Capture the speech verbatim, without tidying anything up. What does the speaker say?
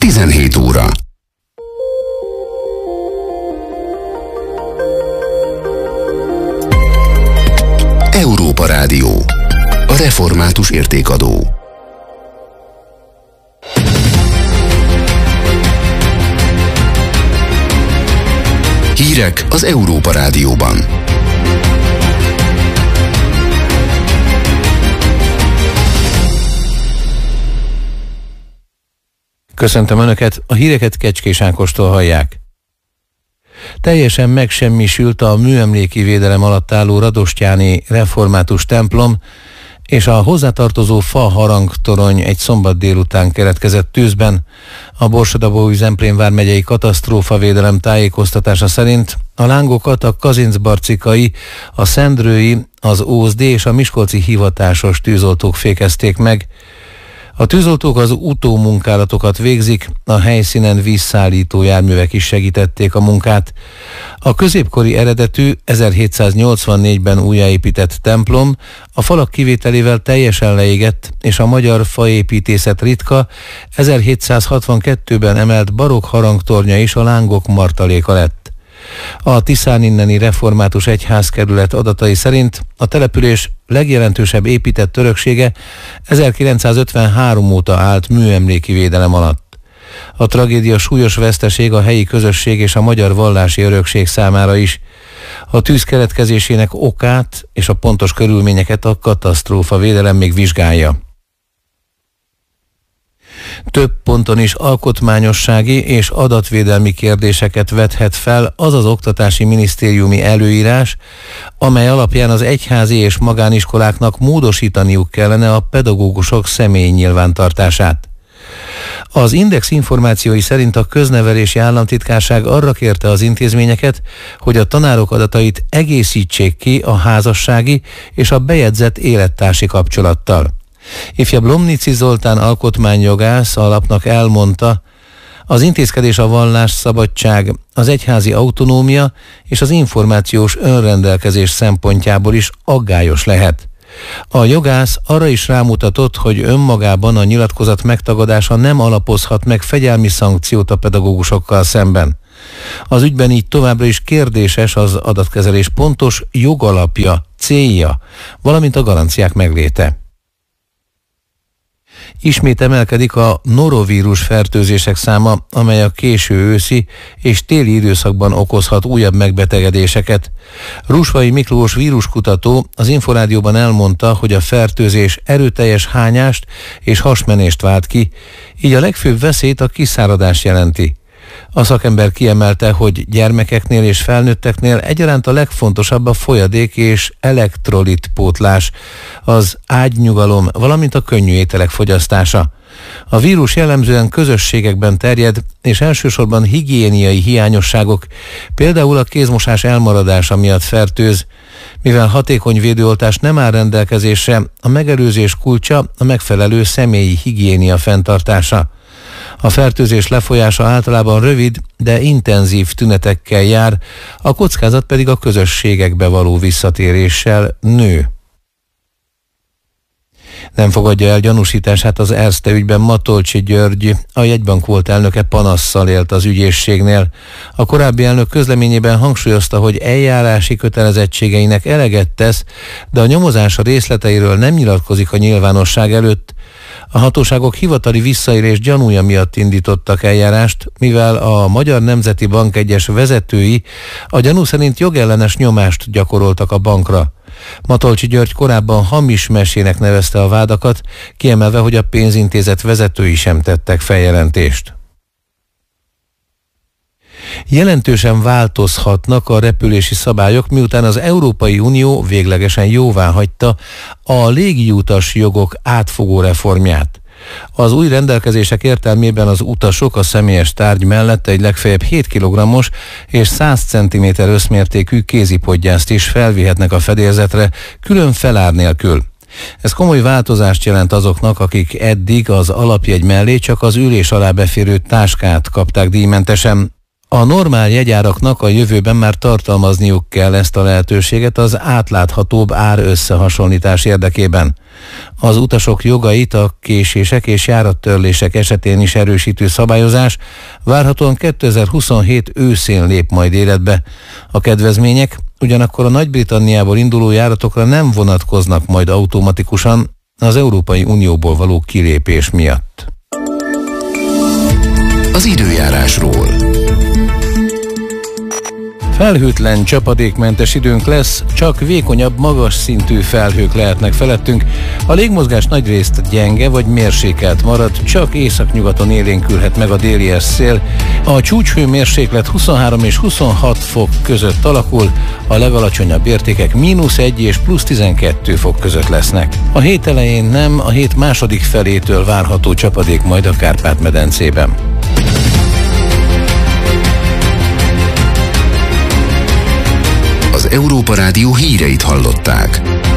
tizenhét óra. Európa Rádió. A református értékadó. Hírek az Európa Rádióban. Köszöntöm Önöket, a híreket Kecskés Ákostól hallják. Teljesen megsemmisült a műemléki védelem alatt álló radostyáni református templom, és a hozzátartozó fa harangtorony egy szombat délután keletkezett tűzben. A Borsod-Abaúj-Zemplén vármegyei katasztrófavédelem tájékoztatása szerint a lángokat a kazincbarcikai, a szendrői, az ózdi és a miskolci hivatásos tűzoltók fékezték meg. A tűzoltók az utómunkálatokat végzik, a helyszínen vízszállító járművek is segítették a munkát. A középkori eredetű ezerhétszáznyolcvannégyben újjáépített templom a falak kivételével teljesen leégett, és a magyar faépítészet ritka ezerhétszázhatvankettőben emelt barokk harangtornya is a lángok martaléka lett. A Tiszán inneni református egyházkerület adatai szerint a település legjelentősebb épített öröksége ezerkilencszázötvenhárom óta állt műemléki védelem alatt. A tragédia súlyos veszteség a helyi közösség és a magyar vallási örökség számára is. A tűz keletkezésének okát és a pontos körülményeket a katasztrófavédelem még vizsgálja. Több ponton is alkotmányossági és adatvédelmi kérdéseket vethet fel az az oktatási minisztériumi előírás, amely alapján az egyházi és magániskoláknak módosítaniuk kellene a pedagógusok személyi nyilvántartását. Az Index információi szerint a Köznevelési Államtitkárság arra kérte az intézményeket, hogy a tanárok adatait egészítsék ki a házassági és a bejegyzett élettársi kapcsolattal. Ifjabb Lomnici Zoltán alkotmányjogász a lapnak elmondta, az intézkedés a vallásszabadság, az egyházi autonómia és az információs önrendelkezés szempontjából is aggályos lehet. A jogász arra is rámutatott, hogy önmagában a nyilatkozat megtagadása nem alapozhat meg fegyelmi szankciót a pedagógusokkal szemben. Az ügyben így továbbra is kérdéses az adatkezelés pontos jogalapja, célja, valamint a garanciák megléte. Ismét emelkedik a norovírus fertőzések száma, amely a késő őszi és téli időszakban okozhat újabb megbetegedéseket. Rusvai Miklós víruskutató az Inforádióban elmondta, hogy a fertőzés erőteljes hányást és hasmenést vált ki, így a legfőbb veszélyt a kiszáradás jelenti. A szakember kiemelte, hogy gyermekeknél és felnőtteknél egyaránt a legfontosabb a folyadék és elektrolitpótlás, az ágynyugalom, valamint a könnyű ételek fogyasztása. A vírus jellemzően közösségekben terjed, és elsősorban higiéniai hiányosságok, például a kézmosás elmaradása miatt fertőz. Mivel hatékony védőoltás nem áll rendelkezésre, a megelőzés kulcsa a megfelelő személyi higiénia fenntartása. A fertőzés lefolyása általában rövid, de intenzív tünetekkel jár, a kockázat pedig a közösségekbe való visszatéréssel nő. Nem fogadja el gyanúsítását az Erste ügyben Matolcsy György, a jegybank volt elnöke panasszal élt az ügyészségnél. A korábbi elnök közleményében hangsúlyozta, hogy eljárási kötelezettségeinek eleget tesz, de a nyomozás részleteiről nem nyilatkozik a nyilvánosság előtt. A hatóságok hivatali visszaélés gyanúja miatt indítottak eljárást, mivel a Magyar Nemzeti Bank egyes vezetői a gyanú szerint jogellenes nyomást gyakoroltak a bankra. Matolcsy György korábban hamis mesének nevezte a vádakat, kiemelve, hogy a pénzintézet vezetői sem tettek feljelentést. Jelentősen változhatnak a repülési szabályok, miután az Európai Unió véglegesen jóváhagyta a légiutas jogok átfogó reformját. Az új rendelkezések értelmében az utasok a személyes tárgy mellett egy legfeljebb hét kilogrammos és száz centiméter összmértékű kézipodgyászt is felvihetnek a fedélzetre, külön felár nélkül. Ez komoly változást jelent azoknak, akik eddig az alapjegy mellé csak az ülés alá beférő táskát kapták díjmentesen. A normál jegyáraknak a jövőben már tartalmazniuk kell ezt a lehetőséget az átláthatóbb ár összehasonlítás érdekében. Az utasok jogait a késések és járattörlések esetén is erősítő szabályozás várhatóan kétezer-huszonhét őszén lép majd életbe. A kedvezmények ugyanakkor a Nagy-Britanniából induló járatokra nem vonatkoznak majd automatikusan az Európai Unióból való kilépés miatt. Az időjárásról. Felhőtlen, csapadékmentes időnk lesz, csak vékonyabb, magas szintű felhők lehetnek felettünk. A légmozgás nagyrészt gyenge vagy mérsékelt marad, csak északnyugaton élénkülhet meg a déli szél. A csúcshőmérséklet huszonhárom és huszonhat fok között alakul, a legalacsonyabb értékek mínusz egy és plusz tizenkettő fok között lesznek. A hét elején nem, a hét második felétől várható csapadék majd a Kárpát-medencében. Az Európa Rádió híreit hallották.